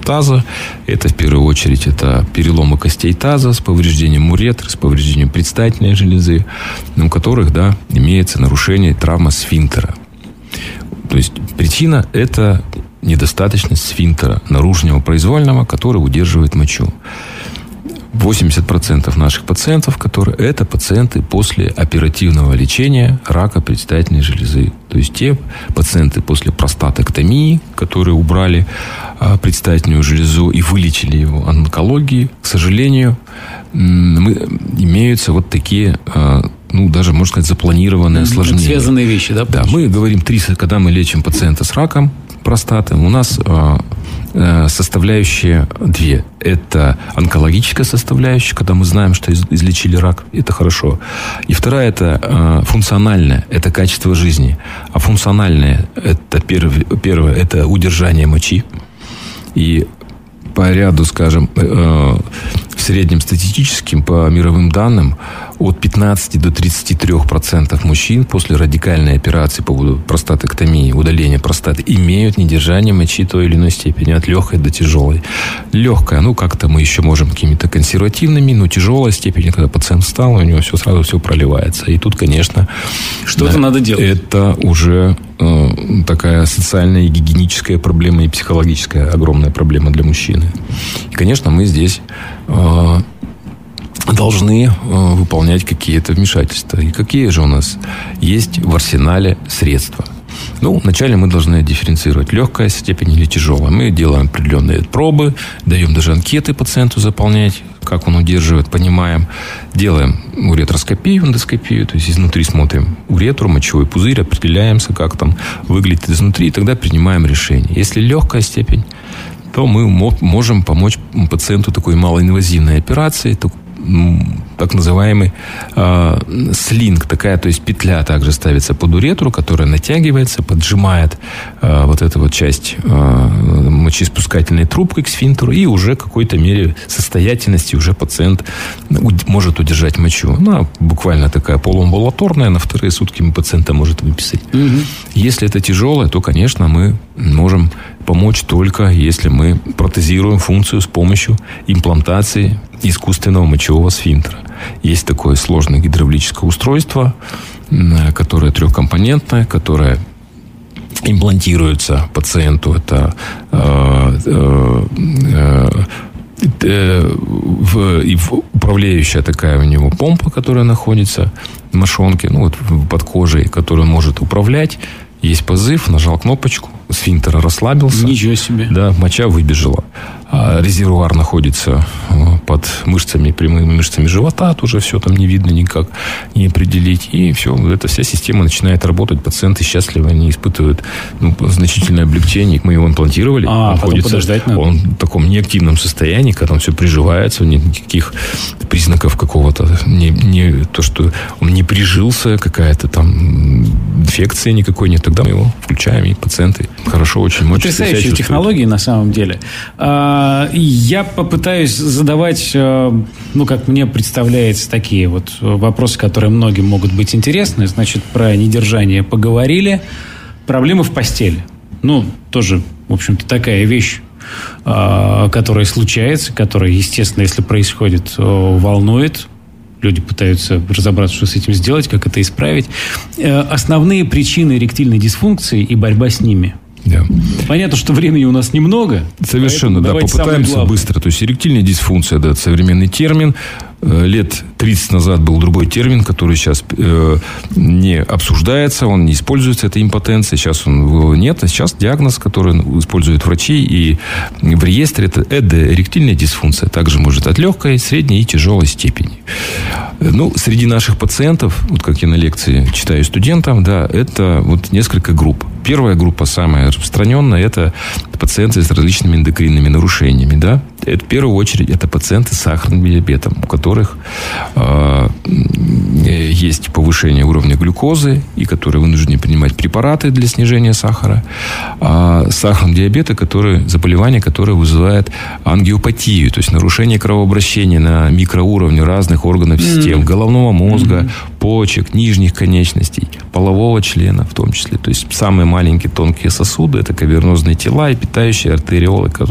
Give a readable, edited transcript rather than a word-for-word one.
таза. Это, в первую очередь, это переломы костей таза с повреждением уретры, с повреждением предстательной железы, у которых, да, имеется нарушение травма сфинктера. То есть причина – это недостаточность сфинктера наружного произвольного, который удерживает мочу. 80% наших пациентов, это пациенты после оперативного лечения рака предстательной железы. То есть те пациенты после простатэктомии, которые убрали предстательную железу и вылечили его онкологии, к сожалению, имеются вот такие, даже, можно сказать, запланированные осложнения. Связанные вещи, да? Да, мы говорим, когда мы лечим пациента с раком простаты, у нас составляющие две. Это онкологическая составляющая, когда мы знаем, что излечили рак. Это хорошо. И вторая – это функциональная. Это качество жизни. А функциональная – это первое – это удержание мочи. И по ряду, скажем, в среднем статистическим, по мировым данным, от 15 до 33% мужчин после радикальной операции по простатэктомии, удаления простаты, имеют недержание мочи той или иной степени, от легкой до тяжелой. Легкая, как-то мы еще можем какими-то консервативными, но тяжелая степень, когда пациент встал, у него сразу все проливается. И тут, конечно, что-то надо делать. Это уже такая социальная и гигиеническая проблема, и психологическая огромная проблема для мужчины. И, конечно, мы здесь должны выполнять какие-то вмешательства. И какие же у нас есть в арсенале средства? Вначале мы должны дифференцировать, легкая степень или тяжелая. Мы делаем определенные пробы, даем даже анкеты пациенту заполнять, как он удерживает, понимаем. Делаем уретроскопию, эндоскопию, то есть изнутри смотрим уретру, мочевой пузырь, определяемся, как там выглядит изнутри, и тогда принимаем решение. Если легкая степень, то мы можем помочь пациенту такой малоинвазивной операции, так называемый слинг, такая, то есть петля также ставится под уретру, которая натягивается, поджимает вот эту вот часть мочеиспускательной трубкой к сфинктеру, и уже в какой-то мере состоятельности уже пациент может удержать мочу. Она буквально такая полуамбулаторная, на вторые сутки пациента может выписать. Угу. Если это тяжелое, то, конечно, мы можем помочь только если мы протезируем функцию с помощью имплантации искусственного мочевого сфинктера. Есть такое сложное гидравлическое устройство, которое трехкомпонентное, которое имплантируется пациенту. Это управляющая такая у него помпа, которая находится в мошонке, под кожей, которую он может управлять. Есть позыв, нажал кнопочку, сфинктер расслабился. Ничего себе. Да, моча выбежала. А резервуар находится под мышцами, прямыми мышцами живота. Тут уже все там не видно никак, не определить. И все, эта вся система начинает работать. Пациенты счастливы, они испытывают значительное облегчение. Мы его имплантировали. Он в таком неактивном состоянии, когда он все приживается, нет никаких признаков какого-то, не то, что он не прижился, какая-то там инфекции никакой нет. Тогда мы его включаем, и пациенты хорошо очень мочатся. Потрясающие технологии на самом деле. Я попытаюсь задавать, как мне представляется, такие вот вопросы, которые многим могут быть интересны. Значит, про недержание поговорили. Проблемы в постели. Тоже, в общем-то, такая вещь, которая случается, которая, естественно, если происходит, волнует. Люди пытаются разобраться, что с этим сделать, как это исправить. Основные причины эректильной дисфункции и борьба с ними. Да. Понятно, что времени у нас немного. Совершенно, да. Попытаемся быстро. То есть эректильная дисфункция, да, это современный термин. Лет 30 назад был другой термин, который сейчас не обсуждается, он не используется, это импотенция. Сейчас его нет. А сейчас диагноз, который используют врачи, и в реестре это эректильная дисфункция. Также может от легкой, средней и тяжелой степени. Среди наших пациентов, как я на лекции читаю студентам, да, это несколько групп. Первая группа, самая распространенная, это пациенты с различными эндокринными нарушениями, да. Это, в первую очередь, это пациенты с сахарным диабетом, у которых есть повышение уровня глюкозы, и которые вынуждены принимать препараты для снижения сахара. А сахарный диабет – это заболевание, которое вызывает ангиопатию, то есть нарушение кровообращения на микроуровне разных органов систем, головного мозга, почек, нижних конечностей, полового члена в том числе. То есть самые маленькие тонкие сосуды – это кавернозные тела и питающие артериолы,